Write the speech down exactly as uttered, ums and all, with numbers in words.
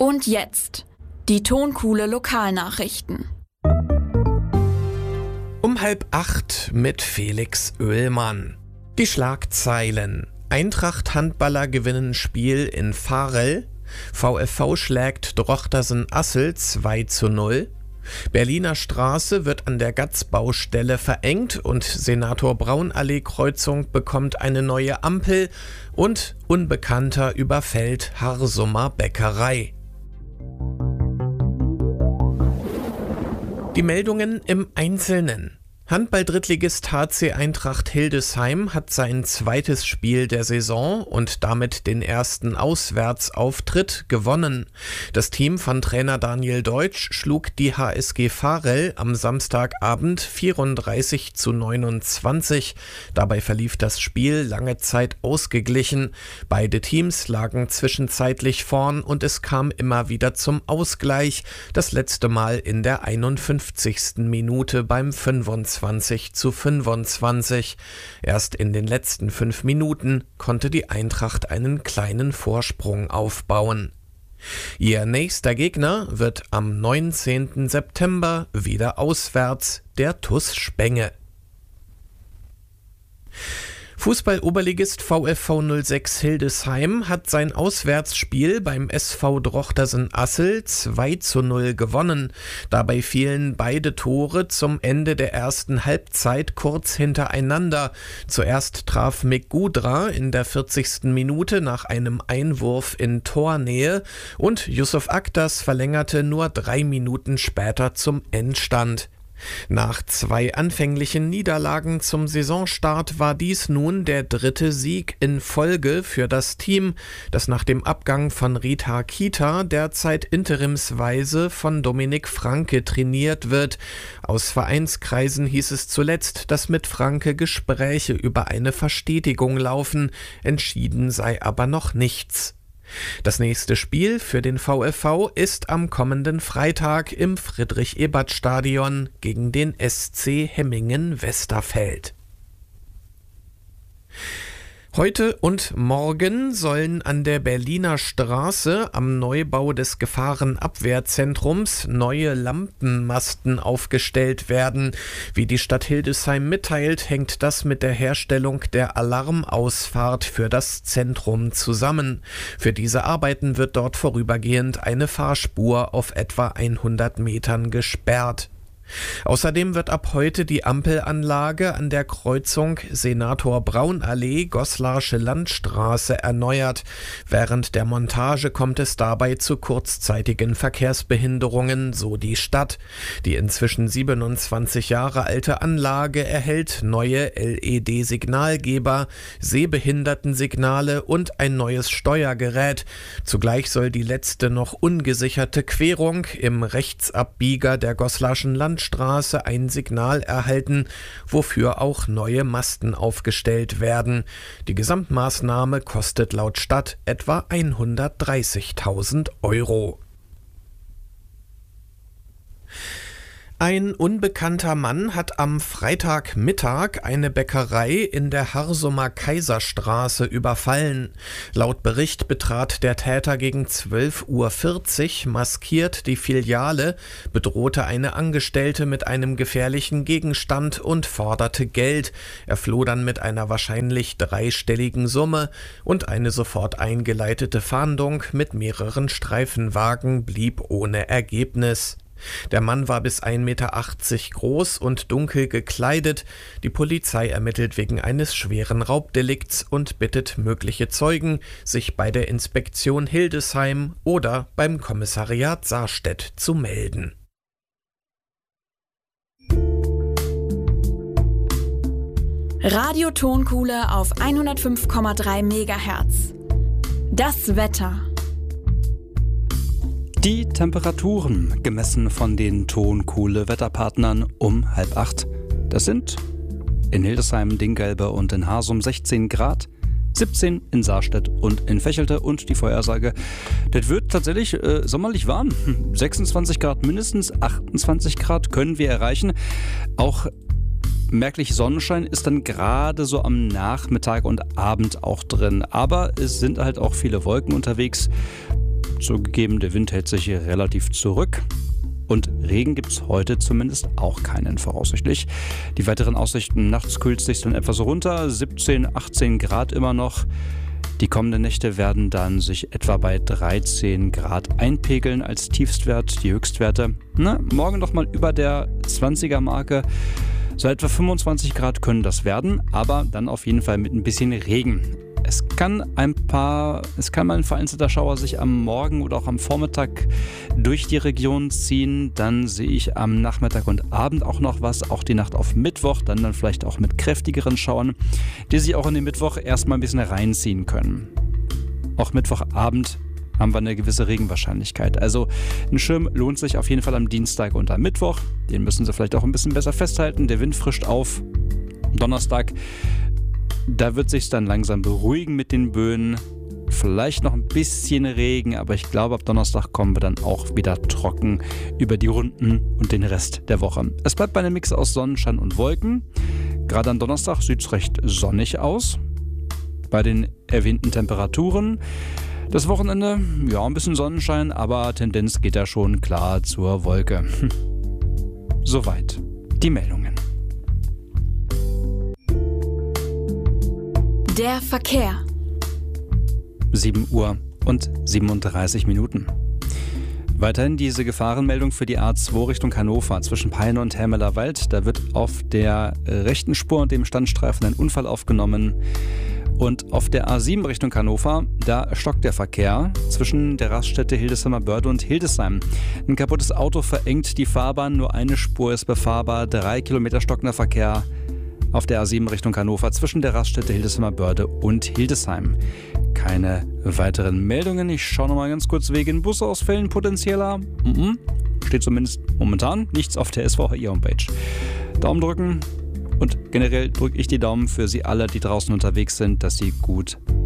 Und jetzt die Tonkuhle Lokalnachrichten. Um halb acht mit Felix Oehlmann. Die Schlagzeilen: Eintracht-Handballer gewinnen Spiel in Varel, VfV schlägt Drochtersen-Assel zwei zu null, Berliner Straße wird an der Gatz-Baustelle verengt und Senator-Braun-Allee-Kreuzung bekommt eine neue Ampel und Unbekannter überfällt Harsumer Bäckerei. Die Meldungen im Einzelnen. Handball-Drittligist H C Eintracht Hildesheim hat sein zweites Spiel der Saison und damit den ersten Auswärtsauftritt gewonnen. Das Team von Trainer Daniel Deutsch schlug die H S G Varel am Samstagabend vierunddreißig zu neunundzwanzig. Dabei verlief das Spiel lange Zeit ausgeglichen. Beide Teams lagen zwischenzeitlich vorn und es kam immer wieder zum Ausgleich. Das letzte Mal in der einundfünfzigsten Minute beim fünfundzwanzig zu fünfundzwanzig. Erst in den letzten fünf Minuten konnte die Eintracht einen kleinen Vorsprung aufbauen. Ihr nächster Gegner wird am neunzehnten September wieder auswärts, der T U S Spenge. Fußball-Oberligist VfV null sechs Hildesheim hat sein Auswärtsspiel beim S V Drochtersen-Assel zwei zu null gewonnen. Dabei fielen beide Tore zum Ende der ersten Halbzeit kurz hintereinander. Zuerst traf Mick Gudra in der vierzigsten Minute nach einem Einwurf in Tornähe und Yusuf Aktas verlängerte nur drei Minuten später zum Endstand. Nach zwei anfänglichen Niederlagen zum Saisonstart war dies nun der dritte Sieg in Folge für das Team, das nach dem Abgang von Rita Kita derzeit interimsweise von Dominik Franke trainiert wird. Aus Vereinskreisen hieß es zuletzt, dass mit Franke Gespräche über eine Verstetigung laufen, entschieden sei aber noch nichts. Das nächste Spiel für den VfV ist am kommenden Freitag im Friedrich-Ebert-Stadion gegen den S C Hemmingen-Westerfeld. Heute und morgen sollen an der Berliner Straße am Neubau des Gefahrenabwehrzentrums neue Lampenmasten aufgestellt werden. Wie die Stadt Hildesheim mitteilt, hängt das mit der Herstellung der Alarmausfahrt für das Zentrum zusammen. Für diese Arbeiten wird dort vorübergehend eine Fahrspur auf etwa hundert Metern gesperrt. Außerdem wird ab heute die Ampelanlage an der Kreuzung Senator-Braun-Allee Goslarsche Landstraße erneuert. Während der Montage kommt es dabei zu kurzzeitigen Verkehrsbehinderungen, so die Stadt. Die inzwischen siebenundzwanzig Jahre alte Anlage erhält neue L E D-Signalgeber, Sehbehindertensignale und ein neues Steuergerät. Zugleich soll die letzte noch ungesicherte Querung im Rechtsabbieger der Goslarschen Landstraße Straße ein Signal erhalten, wofür auch neue Masten aufgestellt werden. Die Gesamtmaßnahme kostet laut Stadt etwa hundertdreißigtausend Euro. Ein unbekannter Mann hat am Freitagmittag eine Bäckerei in der Harsumer Kaiserstraße überfallen. Laut Bericht betrat der Täter gegen zwölf Uhr vierzig maskiert die Filiale, bedrohte eine Angestellte mit einem gefährlichen Gegenstand und forderte Geld. Er floh dann mit einer wahrscheinlich dreistelligen Summe und eine sofort eingeleitete Fahndung mit mehreren Streifenwagen blieb ohne Ergebnis. Der Mann war bis ein Meter achtzig groß und dunkel gekleidet. Die Polizei ermittelt wegen eines schweren Raubdelikts und bittet mögliche Zeugen, sich bei der Inspektion Hildesheim oder beim Kommissariat Sarstedt zu melden. Radio Tonkuhle auf hundertfünf Komma drei Megahertz. Das Wetter. Die Temperaturen gemessen von den Tonkuhle-Wetterpartnern um halb acht. Das sind in Hildesheim, Dinggelbe und in Harsum sechzehn Grad, siebzehn in Sarstedt und in Vechelte und die Vorhersage, das wird tatsächlich äh, sommerlich warm. sechsundzwanzig Grad mindestens, achtundzwanzig Grad können wir erreichen. Auch merklich Sonnenschein ist dann gerade so am Nachmittag und Abend auch drin. Aber es sind halt auch viele Wolken unterwegs. Zugegeben, der Wind hält sich hier relativ zurück. Und Regen gibt es heute zumindest auch keinen voraussichtlich. Die weiteren Aussichten: nachts kühlt es sich dann etwas runter, siebzehn, achtzehn Grad immer noch. Die kommenden Nächte werden dann sich etwa bei dreizehn Grad einpegeln als Tiefstwert, die Höchstwerte. Na, morgen nochmal über der zwanziger-Marke. So etwa fünfundzwanzig Grad können das werden, aber dann auf jeden Fall mit ein bisschen Regen. Es kann ein paar, es kann mal ein vereinzelter Schauer sich am Morgen oder auch am Vormittag durch die Region ziehen. Dann sehe ich am Nachmittag und Abend auch noch was, auch die Nacht auf Mittwoch, dann dann vielleicht auch mit kräftigeren Schauern, die sich auch in den Mittwoch erstmal ein bisschen reinziehen können. Auch Mittwochabend haben wir eine gewisse Regenwahrscheinlichkeit. Also ein Schirm lohnt sich auf jeden Fall am Dienstag und am Mittwoch. Den müssen Sie vielleicht auch ein bisschen besser festhalten. Der Wind frischt auf. Donnerstag, da wird sich dann langsam beruhigen mit den Böen. Vielleicht noch ein bisschen Regen, aber ich glaube, ab Donnerstag kommen wir dann auch wieder trocken über die Runden und den Rest der Woche. Es bleibt bei einem Mix aus Sonnenschein und Wolken. Gerade am Donnerstag sieht es recht sonnig aus. Bei den erwähnten Temperaturen. Das Wochenende, ja, ein bisschen Sonnenschein, aber Tendenz geht ja schon klar zur Wolke. Soweit die Meldungen. Der Verkehr. sieben Uhr und siebenunddreißig Minuten. Weiterhin diese Gefahrenmeldung für die A zwei Richtung Hannover zwischen Peine und Hermelerwald. Da wird auf der rechten Spur und dem Standstreifen ein Unfall aufgenommen. Und auf der A sieben Richtung Hannover, da stockt der Verkehr zwischen der Raststätte Hildesheimer Börde und Hildesheim. Ein kaputtes Auto verengt die Fahrbahn, nur eine Spur ist befahrbar, drei Kilometer stockender Verkehr auf der A sieben Richtung Hannover zwischen der Raststätte Hildesheimer Börde und Hildesheim. Keine weiteren Meldungen. Ich schaue nochmal ganz kurz wegen Busausfällen potenzieller. Mhm. Steht zumindest momentan nichts auf der S V H I-Homepage. Daumen drücken und generell drücke ich die Daumen für Sie alle, die draußen unterwegs sind, dass Sie gut